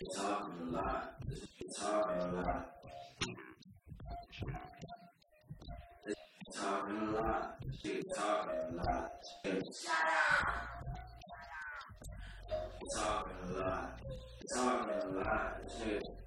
talking a lot. This nigga talking a lot. Talking a lot. This nigga talking a lot. Shut up. Talking a lot. Talking a lot. This nigga